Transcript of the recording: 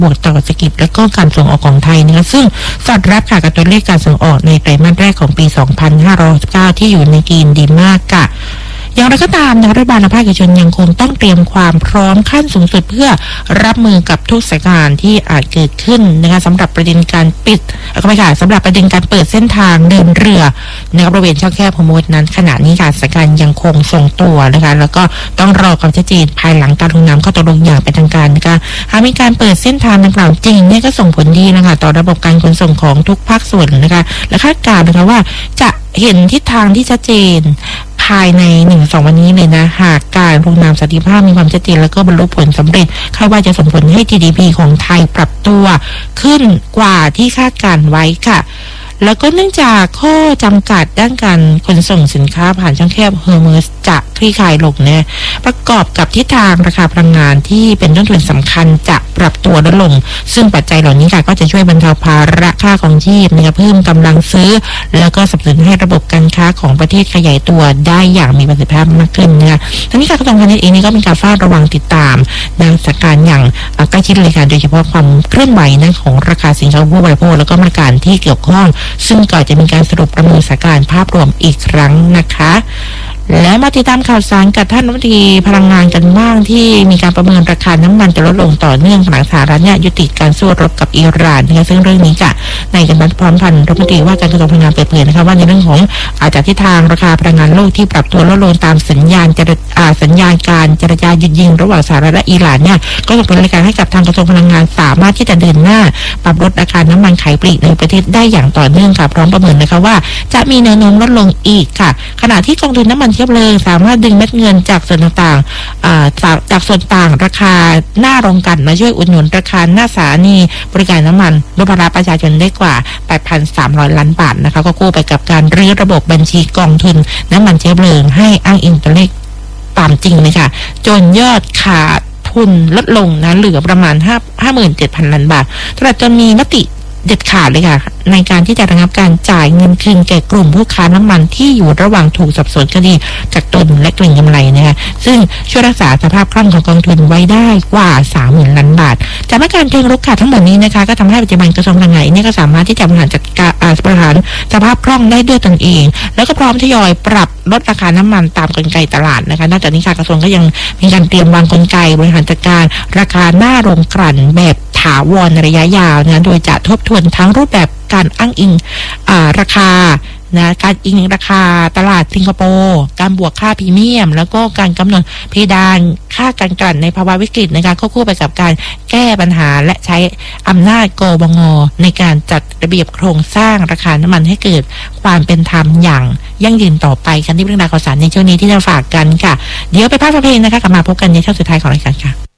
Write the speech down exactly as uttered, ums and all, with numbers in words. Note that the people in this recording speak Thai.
บวกต่อเศรษฐกิจและก็การส่งออกของไทยนะคะซึ่งสอดรับค่ะกับตัวเลขการส่งออกในไตรมาสแรกของปีสองพันห้าร้อยหกสิบเก้าที่อยู่ในเกณฑ์ดีมากค่ะอย่างไรก็ตามรัฐบาลและภาคเอกชนยังคงต้องเตรียมความพร้อมขั้นสูงสุดเพื่อรับมือกับทุกสถานการณ์ที่อาจเกิดขึ้นนะคะสำหรับประเด็นการปิดก็ไม่ค่ะสำหรับประเด็นการเปิดเส้นทางเดินเรือในบริเวณช่องแคบฮอร์มุซนั้นขณะนี้การสถานการณ์ยังคงทรงตัวนะคะแล้วก็ต้องรอความชัดเจนภายหลังการลงนามข้อตกลงอย่างเป็นทางการนะคะหากมีการเปิดเส้นทางดังกล่าวจริงเนี่ยก็ส่งผลดีนะคะต่อระบบการขนส่งของทุกภาคส่วนนะคะและคาดการณ์นะคะว่าจะเห็นทิศทางที่ชัดเจนภายในหนึ่งสองวันนี้เลยนะหากการลงนามสันติภาพมีความชัดเจนแล้วก็บรรลุผลสำเร็จคาดว่าจะส่งผลให้ จี ดี พี ของไทยปรับตัวขึ้นกว่าที่คาดการไว้ค่ะแล้วก็เนื่องจากข้อจำกัดด้านการขนส่งสินค้าผ่านช่องแคบฮอร์มุซจะคลี่คลายลงเนี่ยประกอบกับทิศทางราคาพลังงานที่เป็นต้นทุนสำคัญจะปรับตัวลดลงซึ่งปัจจัยเหล่านี้ค่ะก็จะช่วยบรรเทาภาระค่าของชีพนะคะเพิ่มกำลังซื้อแล้วก็สนับสนุนให้ระบบการค้าของประเทศขยายตัวได้อย่างมีประสิทธิภาพมากขึ้นนะคะทั้งนี้การกระทรวงพาณิชย์เองนี่ก็มีการเฝ้าระวังติดตามในสถานการณ์อย่างใกล้ชิดเลยค่ะโดยเฉพาะความเคลื่อนไหวนั้นของราคาสินค้าผู้บริโภคแล้วก็มาตรการที่เกี่ยวข้องซึ่งก่อนจะมีการสรุปประเมินสถานการณ์ภาพรวมอีกครั้งนะคะและมาติดตามข่าวสารกับท่านรัฐมนตรีพลังงานกันบ้างที่มีการประเมินราคาน้ำมันจะลดลงต่อเนื่องหลังสหรัฐเนี่ยยุติการสู้รบกับอิหร่านนะคะซึ่งเรื่องนี้ค่ะนายกำนันพร้อมพันธ์รัฐมนตรีว่าการกระทรวงพลังงานเปิดเผยนะคะว่าในเรื่องของอาจจะทิศทางราคาพลังงานโลกที่ปรับตัวลดลงตามสัญญาณจะสัญญาณการเจรจาหยุดยิงระหว่างสหรัฐและอิหร่านเนี่ยก็จะเป็นรายการให้กับทางกระทรวงพลังงานสามารถที่จะเดินหน้าปรับลดราคาน้ำมันขายปลีกในประเทศได้อย่างต่อเนื่องค่ะพร้อมประเมินนะคะว่าจะมีแนวโน้มลดลงอีกค่ะขณะที่กองทุนน้ำมันเชื้อเพลิงสามารถดึงเม็ดเงินจากส่วนต่างๆจากจากส่วนต่างราคาหน้าโรงกลั่นมาช่วยอุดหนุนราคาหน้าสถานีบริการน้ำมันลดภาระประชาชนได้กว่า แปดพันสามร้อย ล้านบาทนะคะก็กู้ไปกับการรื้อระบบบัญชีกองทุนน้ำมันเชื้อเพลิงให้อ้างอิงตัวเลขตามจริงเลยค่ะจนยอดขาดทุนลดลงนะเหลือประมาณห้าหมื่นเจ็ดพัน ล้านบาทตลอดจนมีมติเด็ดขาดเลยค่ะในการที่จะระงับการจ่ายเงินคืนแก่กลุ่มผู้ค้าน้ำมันที่อยู่ระหว่างถูกสอบสวนคดีจากตนและเกรงกำไรนะคะซึ่งช่วยรักษาสภาพคล่องของกองทุนไว้ได้กว่า สามหมื่น ล้านบาทจากมาตรการเชิงรุกค่ะทั้งหมดนี้นะคะก็ทำให้ปัจจุบันกระทรวงพลังงานเนี่ยก็สามารถที่จะบริหารจัดการบริหารสภาพคล่องได้ด้วยตนเองแล้วก็พร้อมทยอยปรับลดราคาน้ำมันตามกลไกตลาดนะคะนอกจากนี้ค่ะกระทรวงก็ยังมีการเตรียมวางกลไกบริหารจัดการราคาหน้าโรงกลั่นแบบถาวรในระยะยาวนะโดยจะทบทวนทั้งรูปแบบการอ้างอิงราคานะการอิงราคาตลาดสิงคโปร์การบวกค่าพรีเมียมแล้วก็การกำหนดเพดานค่าการกลั่นในภาวะวิกฤตในการควบคู่ไปกับการแก้ปัญหาและใช้อำนาจกบง.ในการจัดระเบียบโครงสร้างราคาน้ำมันให้เกิดความเป็นธรรมอย่างยั่งยืนต่อไปกันที่เรื่องราวข่าวสารในช่วงนี้ที่จะฝากกันค่ะเดี๋ยวไปพักเพลงนะคะกลับมาพบกันในช่วงสุดท้ายของรายการค่ะ